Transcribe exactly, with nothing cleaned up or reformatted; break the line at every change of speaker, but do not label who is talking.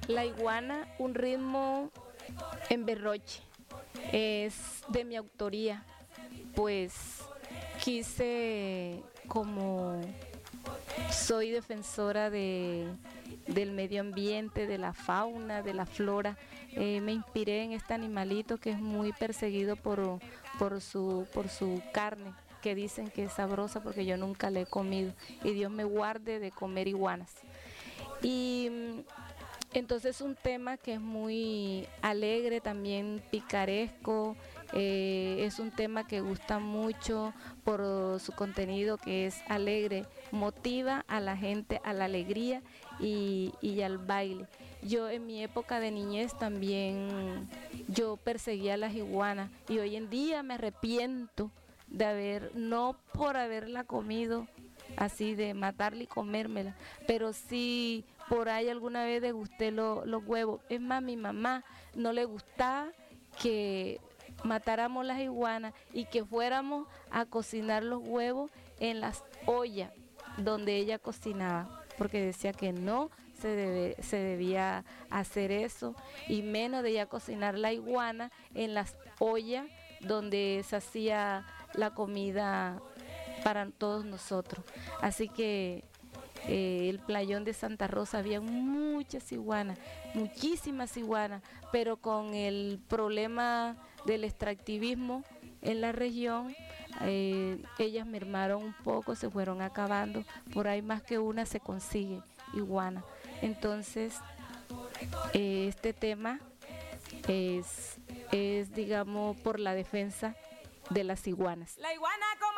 La iguana, un ritmo en berroche, es de mi autoría, pues quise, como soy defensora de, del medio ambiente, de la fauna, de la flora, eh, me inspiré en este animalito que es muy perseguido por, por, su, por su carne, que dicen que es sabrosa porque yo nunca la he comido y Dios me guarde de comer iguanas. Y mm, entonces un tema que es muy alegre, también picaresco, eh, es un tema que gusta mucho por su contenido que es alegre, motiva a la gente a la alegría y, y al baile. Yo en mi época de niñez también yo perseguía a las iguanas y hoy en día me arrepiento de haber, no por haberla comido, así de matarla y comérmela, pero sí por ahí alguna vez degusté lo- los huevos. Es más, mi mamá no le gustaba que matáramos las iguanas y que fuéramos a cocinar los huevos en las ollas donde ella cocinaba, porque decía que no se, debe- se debía hacer eso, y menos de ella cocinar la iguana en las ollas donde se hacía la comida para todos nosotros. Así que eh, el playón de Santa Rosa había muchas iguanas, muchísimas iguanas, pero con el problema del extractivismo en la región, eh, ellas mermaron un poco, se fueron acabando, por ahí más que una se consigue iguana. Entonces, eh, este tema es, es, digamos, por la defensa de las iguanas.
La iguana come